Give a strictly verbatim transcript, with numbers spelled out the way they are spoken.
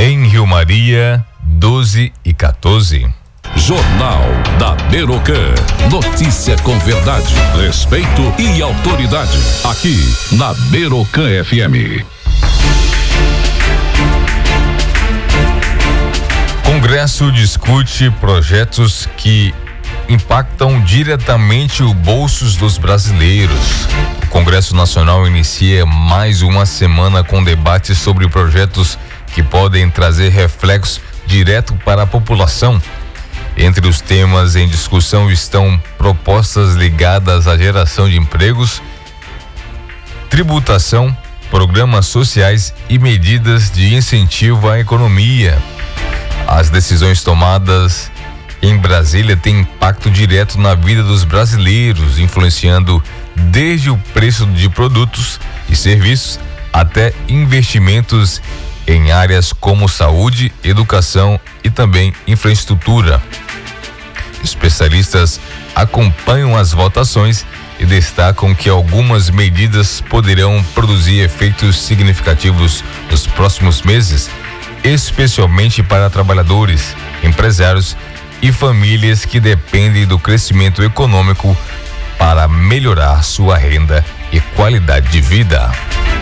Em Rio Maria, doze e quatorze. Jornal da Merocan. Notícia com verdade, respeito e autoridade. Aqui na Merocan F M. Congresso discute projetos que impactam diretamente os bolsos dos brasileiros. O Congresso Nacional inicia mais uma semana com debates sobre projetos que podem trazer reflexo direto para a população. Entre os temas em discussão estão propostas ligadas à geração de empregos, tributação, programas sociais e medidas de incentivo à economia. As decisões tomadas em Brasília têm impacto direto na vida dos brasileiros, influenciando desde o preço de produtos e serviços até investimentos em áreas como saúde, educação e também infraestrutura. Especialistas acompanham as votações e destacam que algumas medidas poderão produzir efeitos significativos nos próximos meses, especialmente para trabalhadores, empresários e famílias que dependem do crescimento econômico para melhorar sua renda e qualidade de vida.